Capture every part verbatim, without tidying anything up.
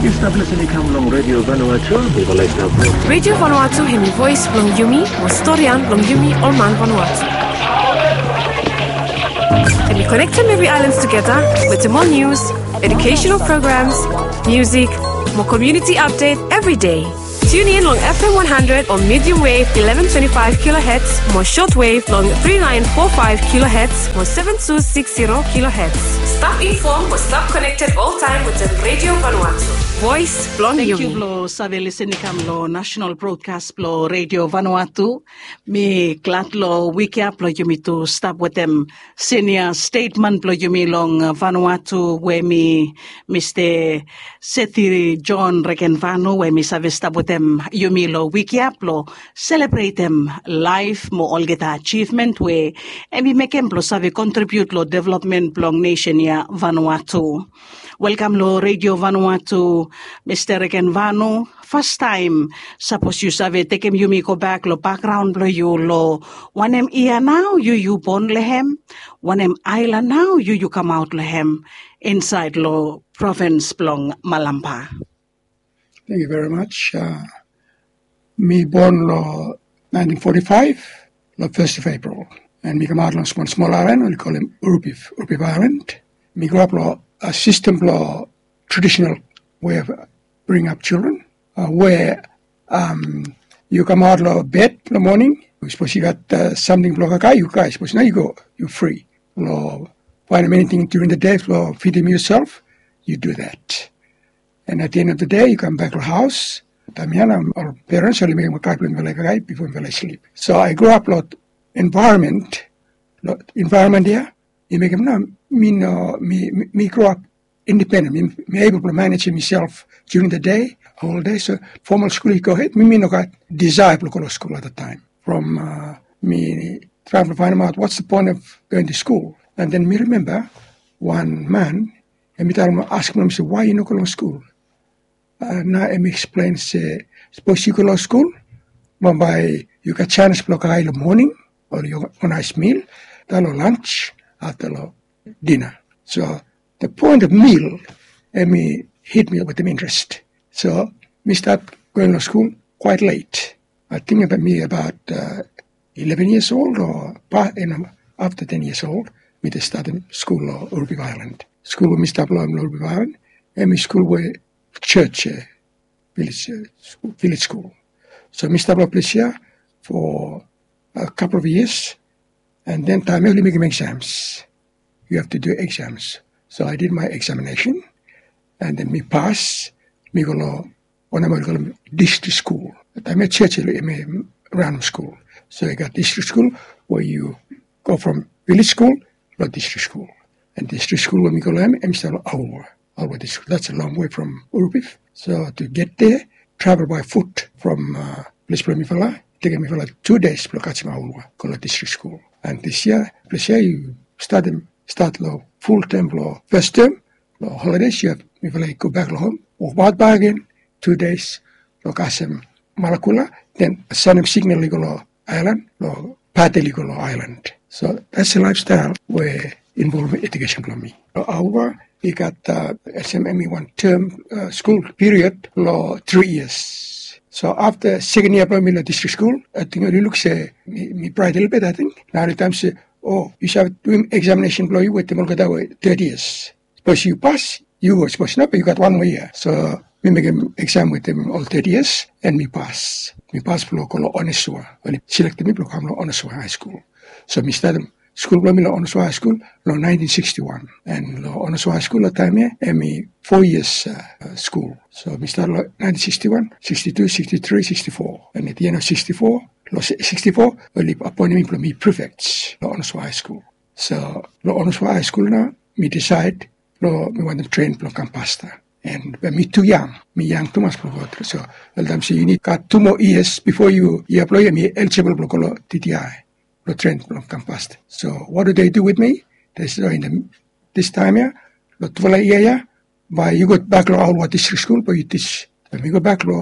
Establishing income long Radio Vanuatu, Bibalai Tabu. Radio Vanuatu hemi voice long Yumi, Mostorian long Yumi or Man Vanuatu. And we connect every islands together with more news, educational programs, music, more community update every day. Tune in long F M one hundred on medium wave eleven twenty-five kilohertz, more shortwave long thirty-nine forty-five kilohertz, more seven two six zero kilohertz. Stop informed or stop connected all time with the Radio Vanuatu. Voice Blong Thank Yumi. you, Blo. Sabi listening kam lo National Broadcast Blo Radio Vanuatu. Me glad lo wiki up lo yumi to stop with them senior statement blo yumi long Vanuatu where me Mister Sethi John Reken Vanu where me sabi stop with them yumi lo wiki up lo celebrate them life mo all get achievement where and me make them blo sabi contribute lo development blong nation ya Vanuatu. Welcome lo Radio Vanuatu, Mister Reken Vanu. First time, suppose you save take him you me go back lo background lo you lo one em ia now you you born lehem, one em island now you you come out lehem inside lo province blong Malampa. Thank you very much. Uh, me born lo nineteen forty-five, lo first of April, and me come out on small small island. We call him Urupif, Urupif Island. Me grow up lo a system law, traditional way of bringing up children, uh, where um, you come out of bed in the morning, you suppose you got uh, something block a guy, you guys suppose now you go, you're free. Law, find anything during the day, law, feed him yourself, you do that. And at the end of the day, you come back to the house. Tamiana, our parents only make a couple in the guy before they sleep. So I grew up lot environment, lot environment here. You make him no, me no, me me grow up independent. Me, me able to manage myself during the day, all day. So formal school, you go ahead. Me me no got desire to go to school at the time. From uh, me trying to find out what's the point of going to school. And then me remember one man, and me tell him, ask him, say, why you not go to school? Uh, now he explains, say, suppose you go to school, but by you got chance to go in the morning, or you got a nice meal, then lunch. After dinner. So the point of meal and me hit me with the interest. So me start going to school quite late. I think about me about uh, eleven years old or you know, after ten years old, me just started school on Urupif Island. School me start on Urupif Island and me school were church, uh, village, uh, school, village school. So me start place here for a couple of years. And then time only making exams. You have to do exams. So I did my examination, and then me pass. Me go to one of my district school. I met church in random school. So I got district school where you go from village school to district school. And district school when we go to them, I'm still Aulwa. Aulwa district. That's a long way from Urupif. So to get there, travel by foot from uh, Place Plumifala. Taking me for like two days to catch my Aulwa, go to district school. And this year, this year you start them, start low, full time low, first term, low holidays, you have, if like go back home, walk back back again, two days, low Kasem Malakula, then Sanem Signal Ligolo Island, low Pate Ligolo Island. So that's a lifestyle where involved education for me. Low Aulwa, we got uh, S M M E one term uh, school period, low three years. So after second year primary district school, I think you look say me, me pride a little bit, I think. Now the time say, oh, you should do examination employee with the Molgada way thirty years. Suppose you pass, you go, suppose not, but you got one more year. So we make an exam with them all thirty years and me pass. Me pass for local Onesua. When selected me to come to Onesua High School. So me started school from Onesua High School in nineteen sixty-one. And Onesua High School at the time, and me four years uh, school. So we started nineteen sixty-one, sixty-two, sixty-three, sixty-four. And at the end of sixty-four, sixty-four, we appointed me to be prefects at Onesua High School. So at Onesua High School now, we decide to we want to train from Campasta. And but me too young, me young too much for water. So tell them say you need got two more years before you you apply me eligible for T T I, to train from Campasta. So what do they do with me? They say in the, this time here, the twelve year, by you go back to our district school, but you teach. When we go back to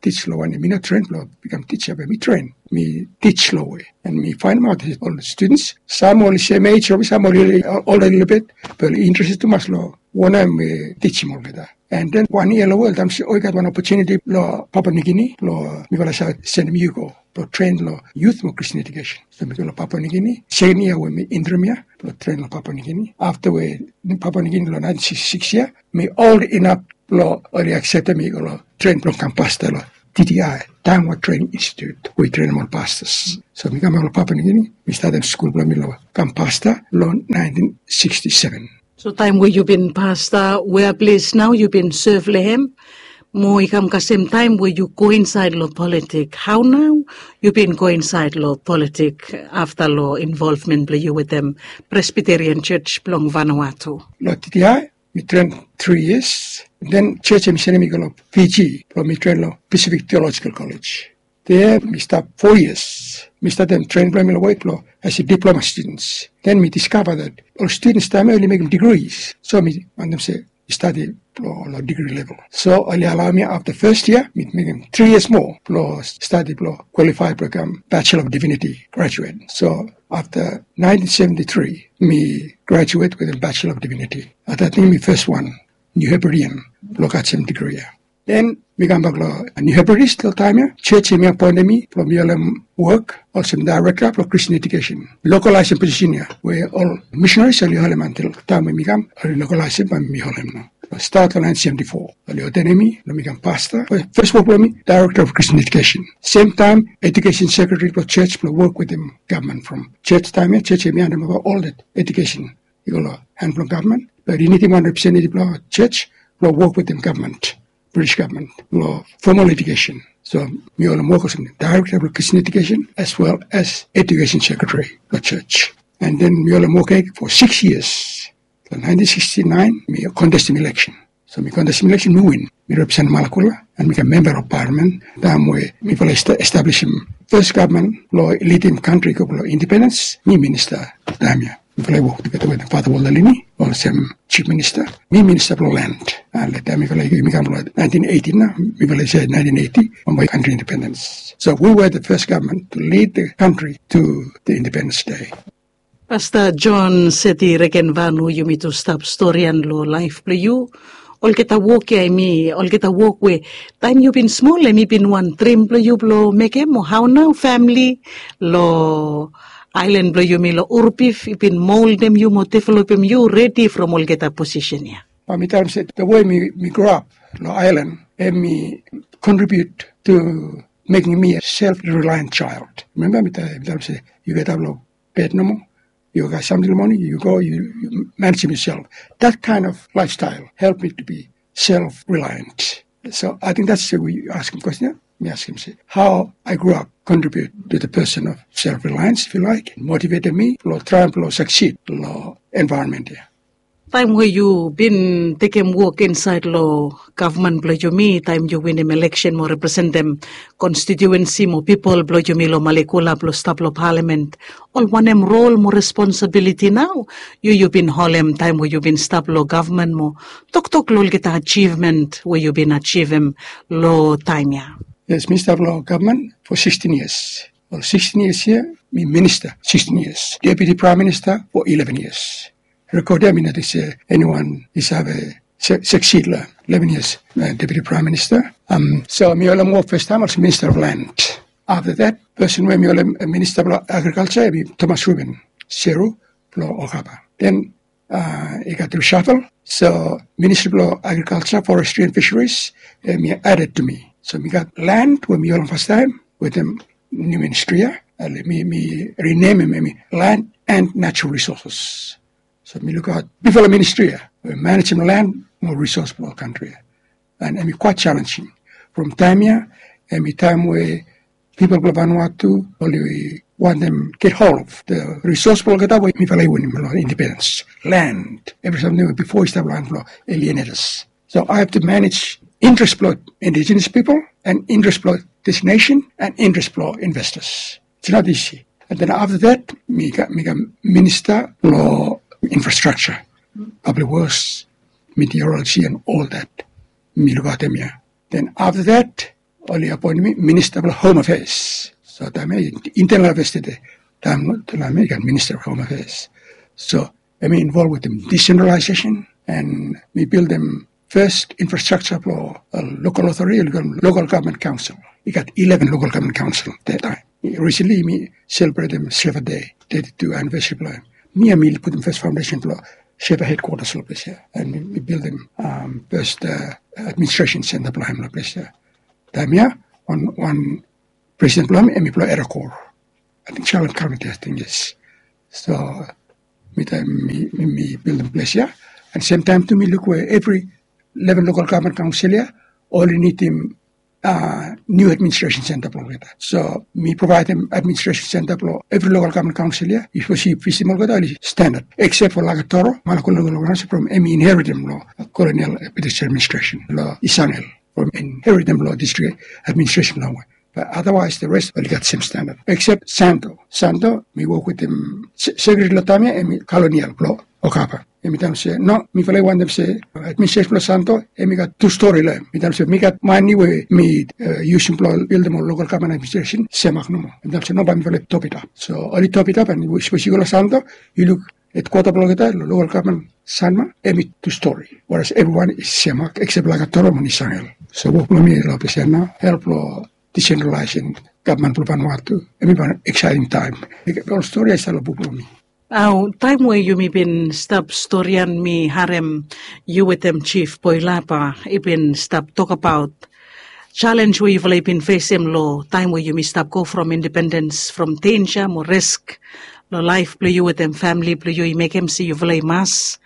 teach law and me not train law become teacher, but me train. Me teach law and me find out all the students. Some only same age, some only older a little bit, but interested too much law. One I'm uh, teaching all that. And then one year law, I'm I got one opportunity law Papua New Guinea law. Me gonna send me you go. To train law youth more Christian education. So me go to Papua New Guinea. Second year we me interim year to train law Papua New Guinea. After we Papua New Guinea law nineteen sixty-six year, me old enough law already accepted me go train law campus law T T I Tangwa Training Institute. We train more pastors. So me come to Papua New Guinea. Me started school law me law campus law nineteen sixty-seven. So time where you been pastor, where place now you been serve lehem. Mo ikam ka same time where you go inside law politic. How now you been go inside law politic after law involvement play you with them Presbyterian Church Plong Vanuatu? Law T T I, me train three years. Then church me send me go to P G, from me train law Pacific Theological College. There me start four years. Me start them train by me work law as a diploma students. Then me discover that all students time only make degrees. So me and them say study law degree level. So only allow me after first year, me make them three years more law study law qualified program Bachelor of Divinity graduate. So after nineteen seventy-three, me graduate with a Bachelor of Divinity. At that time, me first one New Hebridean law got some degree. Then me come back law New Hebridean still time here. Church me appointed me from Yolam work also director of Christian education. Localized position here where all missionaries are Yolam until time when me come localized by me Yolam now. Start in nineteen seventy-four. Then me, I become pastor. First work with me, director of Christian education. Same time, education secretary for church. Work with them government from church time here. Church me and them about all that education. You go hand from government. But anything one representative of church, work with them government, British government, law formal education. So me all work as director of Christian education as well as education secretary for church. And then me all work for six years. So nineteen sixty-nine, me contest an election. So me contest an election, me win. Me represent Malakula and become member of parliament. That way, me will establish him first government, law lead him country, couple of independence. Me minister, Damia. Me will work together with Father Waldalini, also chief minister. Me minister for land. And let them me will become nineteen eighty now. Me will say nineteen eighty on my country independence. So we were the first government to lead the country to the Independence Day. Pastor John Seti reken vanu yumi to stop story and lo life play you. All get a walk ya me, all get a walk way. Time you been small, let me been one trim play you blow make him how now family lo island blow you me lo urpif, you been mold them you mo develop him you ready from all get a position ya. Yeah. Me time said the way me me grow up, lo island, and me contribute to making me a self-reliant child. Remember me time say you get up lo bed no more. You got some little money, you go, you, you manage yourself. That kind of lifestyle helped me to be self-reliant. So I think that's the way you ask him question. Me ask him, say, how I grew up contribute to the person of self-reliance, if you like, motivated me to try and succeed in the environment here. Time where you been taking work inside law government blow you me, time you win them election more represent them constituency more people blow you me lo Malekula blow stop lo parliament. All one them role more responsibility now. You you been holem time where you been stop lo government more. Talk talk lo get achievement where you been achieving lo time ya. Yes, me stop lo government for sixteen years. Well, sixteen years here, me minister, sixteen years. Deputy Prime Minister for eleven years. Record I mean that is uh, anyone is have a succeed eleven years uh, Deputy Prime Minister. Um, so me all work first time as Minister of Land. After that, person where me all Minister of Agriculture, be Thomas Rubin, Seru, Plo Okaba. Then uh, I got to reshuffle. So Minister of Agriculture, Forestry and Fisheries, uh, me added to me. So me got land when me all first time with them new ministry. Uh, me me rename me, me Land and Natural Resources. So me look at before the ministry, we manage the land more resource for our country, and it be quite challenging. From time here, and be time where people of Vanuatu only want them get hold of the resource for that way. Me feel win independence, land, everything before we start land for alienators. So I have to manage interest flow indigenous people and interest flow this nation and interest flow investors. It's not easy. And then after that, me got me got minister law. Infrastructure, public works, meteorology, and all that. Me look at them here. Then after that, oli appointed me Minister of Home Affairs. So tämä internal affairs today. Tämä tämä American Minister of Home Affairs. So I'm involved with them decentralization, and we build them first infrastructure for a local authority, local government council. We got eleven local government council at that time. Recently, we celebrated them Shepherd Day, thirty-two anniversary. Me and me put them first foundation for Shepherd headquarters place here, and we, we build them um, first uh, administration center place here. Time here, one one president plan, and we play Aircore. I think Charlotte County, I think yes. So me time me me build them place here, and same time to me look where every eleven local government council here, all you need them. Uh, new administration center for that. So we provide them administration center for every local government council here. If you see visible standard, except for Lagatoro, Malakolo from M E inherit them law, colonial British administration law, Isanel from inherit them law district administration law. But otherwise, the rest will get same standard. Except Santo. Santo, we work with them Secretary Latamia and colonial law, Okapa. And we tell say, no, me feel want them say, administration plus Santo, and we got two-story line. We tell say, me got money way, me uh, use employ, build them on local government administration, semak no more. And they say, no, but me feel top it up. So, only top it up, and we suppose you go to Santo, you look at quarter block at local government, Sanma, and me two-story. Whereas everyone is semak, except like a Toro and Israel. So, what me love is now, help law, decentralizing government for Vanuatu. And we an exciting time. The story is all about me. Au time where you may been stop storyan mi harem you with them chief Poilapa ibin stop talk about challenge where you've been facing law time where you may stop go from independence from danger more risk lo life play you with them family play you make them see you play mass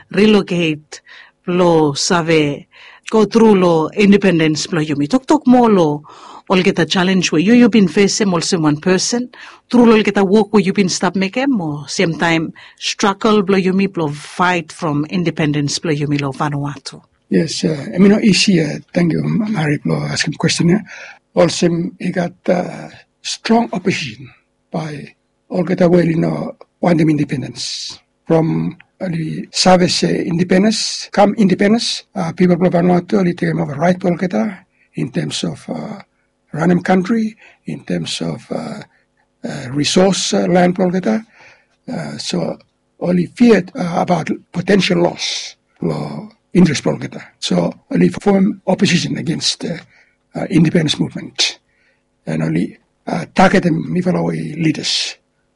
relocate lo save go through lo independence play you me talk talk more lo all get a challenge where you you've been facing also one person through all get a work where you've been stop making or same time struggle blow you me blow fight from independence blow you me lo Vanuatu. Yes, uh, I mean, easy. Uh, thank you, Mary, for asking question here. Also, he got uh, strong opposition by all get away, you know, want them independence from uh, the service uh, independence, come independence. Uh, people of Vanuatu, they take over right all get in terms of. Uh, Running country in terms of uh, uh, resource uh, land project. Uh, so only feared uh, about potential loss for interest project. So only form opposition against uh, uh, independence movement and only uh, target them Mifalaway leaders.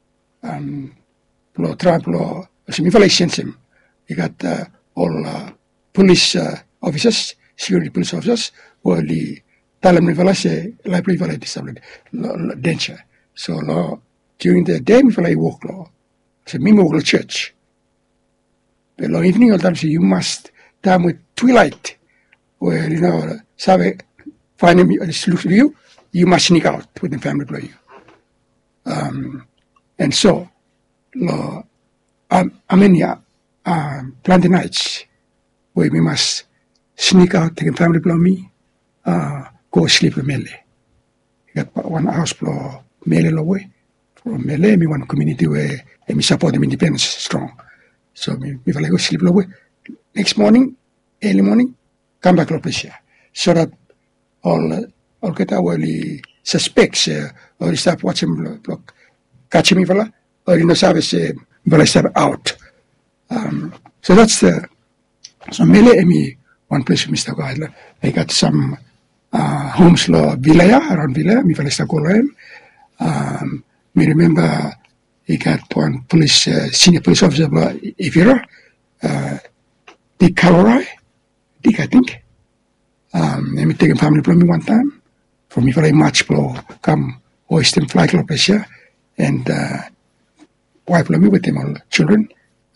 Um, for Trump law, so Mifalaway sends him. He got uh, all uh, police uh, officers, security police officers, who only Talam Nivala say library Nivala disabled danger. So law during the day Nivala walk law. So me walk church. But law evening all time say you must time with twilight where you know sabe find him look for you, you must sneak out with the family play you. Um and so law um Armenia um planting nights where we must sneak out take a family blow me uh go sleep with Mele. You got one house for Mele away. From Mele, me one community where me support them independence strong. So me, me go sleep away. Next morning, early morning, come back to Plesia. So that all all get our suspects uh, or start watching block catch me fella or you know service uh, but start out. Um, so that's the so Mele and me one place Mister Guadla. I got some Uh, homes law Vilaya, around Vilaya, mi falesta Koloem. Um, me remember he got one police, uh, senior police officer, Ivira, uh, Dick Calorai, Dick, I think. Um, and me taking family from me one time. For me, very much blow, come, hoist him fly club here, and, uh, wife me with them all children.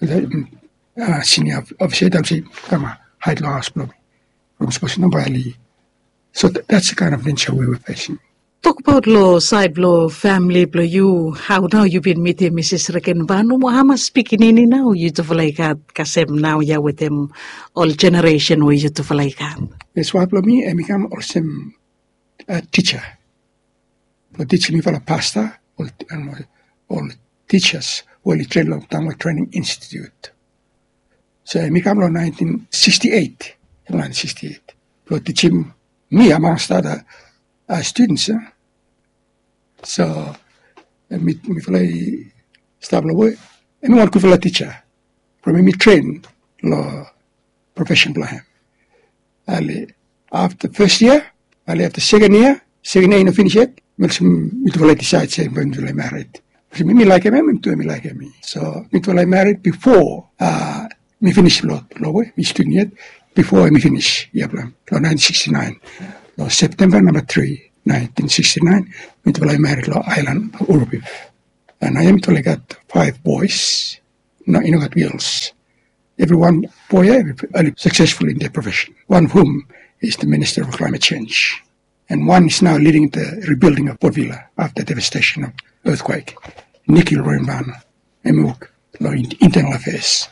Uh, senior officer, they'll say, come on, hide law house blow me. From supposed to know by So th- that's the kind of nature we were facing. Talk about law, side law, family, law, you, how now you've been meeting Missus Rekenbano, how much speaking in now, you to like that, kasem now, yeah, with them, all generation, where you to like that. That's why, for me, I become also a teacher. For teaching me for a pastor, all, all teachers, all the train long time training institute. So I became in nineteen sixty-eight, nineteen sixty-eight, for teaching me amongst other uh, students. Eh? So, me me fly stable boy. Me want to fly teacher. From me train law profession plan. Ali after first year, ali after second year, second year no finish it. Me me fly decide say when to married. So me me like him, me too me like him. So me fly married before uh me finish law law boy. Me student yet before me finish. Yeah, plan. nineteen sixty-nine. Law September number three. nineteen sixty-nine, until I married Law Island, Urubiv. And I am I got five boys, no, you know, got girls. Every one boy are successful in their profession. One of whom is the Minister of Climate Change. And one is now leading the rebuilding of Port Vila after devastation of earthquake. Nikhil Royambana, and work Law Internal Affairs,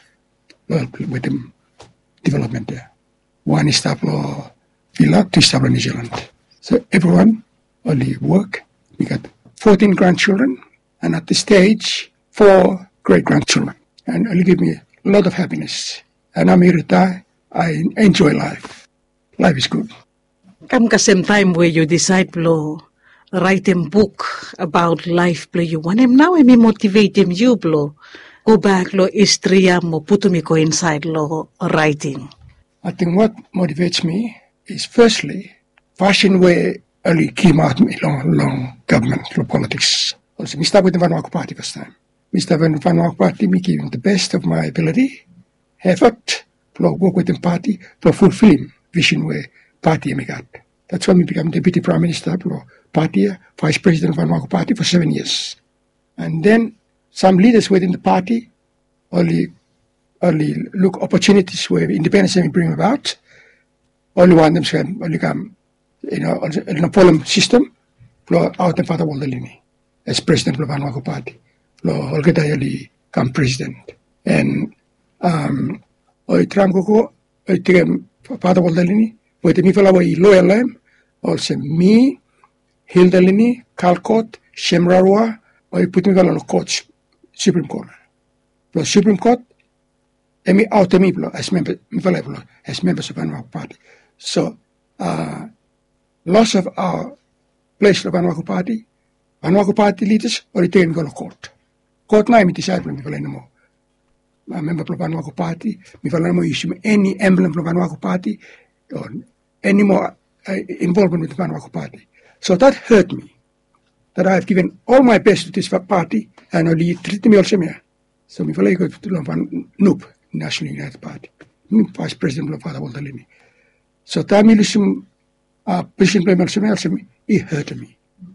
with the development there. One is Law Vila, two is New Zealand. So everyone only work. We got fourteen grandchildren, and at this stage, four great-grandchildren. And it'll give me a lot of happiness. And I'm here to die. I enjoy life. Life is good. Come ka same time where you decide to write a book about life, blo, you want him now, and me motivate him you, blo. Go back, lo, istria mo, puto mi ko inside, lo, writing. I think what motivates me is firstly, fashion where early came out me long, long government, long politics. Also, me start with the Vanuatu Party first time. Me start with the Vanuatu Party, me giving the best of my ability, effort, to work with the party, to fulfill vision where party me got. That's why me become Deputy Prime Minister, to party, Vice President of Vanuatu Party for seven years. And then some leaders within the party only, only look opportunities where independence may bring about. Only one of them only come you know, in a Poland system, lo out and Father Waldalini as president of the Vanuatu Party. Lo Olgedayali come president. And um oi Tramkoko, oi Tigam Father Waldalini, with the Mifalawa loyal lamb, also me, Hildalini, Calcott, Shemrarwa, oi put me on court, Supreme Court. Lo Supreme Court, and me out the people as member as members of the Vanuatu Party. So uh loss of our place of Vanuatu Party, Vanuatu Party leaders, or it taken go to court. Court na, mi decide me fala mo. A member of Vanuatu Party, mi fala mo issue any emblem of Vanuatu Party, or any more uh, involvement with the Vanuatu Party. So that hurt me, that I have given all my best to this party, and only treat me also me. So mi fala go to N U P, National United Party, Vice President of Father Waldalini. So that mi lisum Uh, President also he hurt me.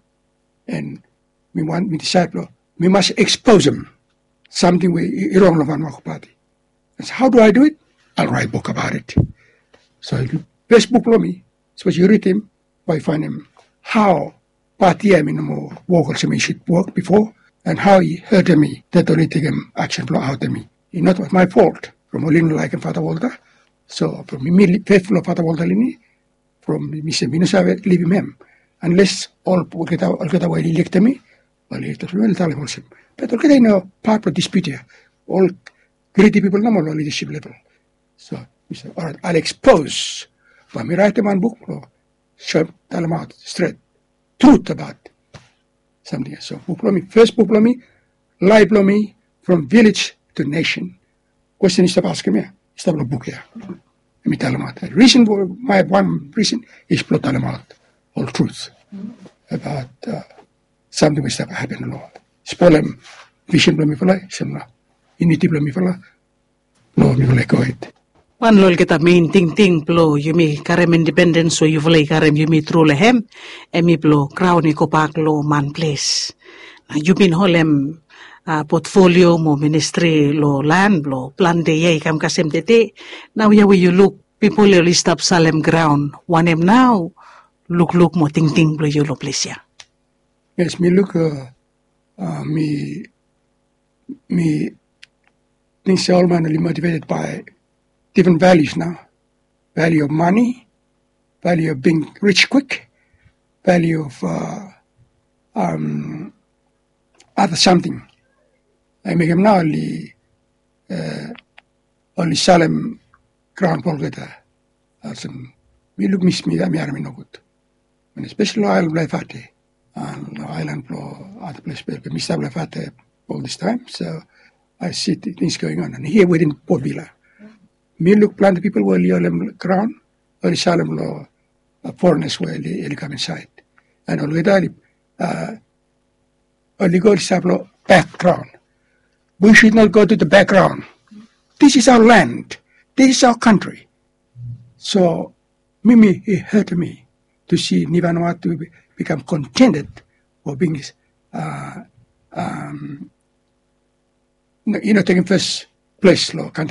And we want me disciple, we must expose him. Something we wrong of Vanuatu Party. And so how do I do it? I'll write a book about it. So best book for me, so you read him, I find him how party I mean more work should work before, and how he hurt me that only take him action flow out of me. It's not my fault. From Olin like Father Walter. So from me faithful of Father Waldalini, from Mister Minusave, leave him. Unless all get away elect me, well, it will tell him also. But okay, no part of dispute here. All greedy people, no more leadership level. So, he said, all right, I'll expose. When we write one book, show, tell them out straight. Truth about something. So, book me, first book me, live me, from village to nation. Question is to ask me, is that a book here? Let me tell them out. The reason for my one reason is to tell them out all truth about uh, something which never happened in the Lord. Spoil them, vision for me for life, similar. Unity for me for life. Lord, me for like go ahead. One lol kita main ting ting plo yumi karem independence so yuvlei karem yumi true lehem emi plo crown ko pak lo man place. Na yubin holem Uh, portfolio mo ministry lo land lo plan de ye kam kasem tete now ya we you look people really stop Salem ground one em now look look mo ting ting lo you lo place ya. Yes, me look uh, uh, me me things all mainly motivated by different values now. Value of money, value of being rich quick, value of uh, um other something. I make him now only, uh, only Salem ground polgeta. Also, me look miss me, I'm yarmi no good. and especially island Blaifate, and island for other place, but Mister Blaifate all this time. So I see things going on, and here within Port Vila, me look plant people will yell crown, or Salem law, foreigners will come inside, and already uh, only go to background. We should not go to the background. This is our land. This is our country. So, Mimi, it hurt me to see Ni Vanuatu be, become contented for being, uh, um, you know, taking first place, country.